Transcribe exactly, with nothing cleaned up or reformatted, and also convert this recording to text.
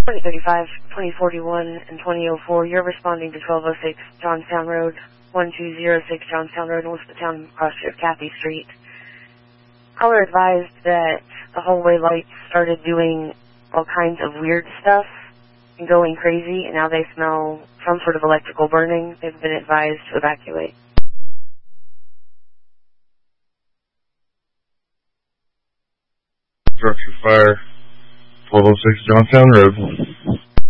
twenty thirty-five, twenty forty-one, and twenty oh four, you're responding to twelve oh six Johnstown Road, one two zero six Johnstown Road, Elizabethtown, cross street of Cathy Street. Caller advised that the hallway lights started doing all kinds of weird stuff and going crazy, and now they smell some sort of electrical burning. They've been advised to evacuate. Structure fire, twelve oh six Johnstown Road.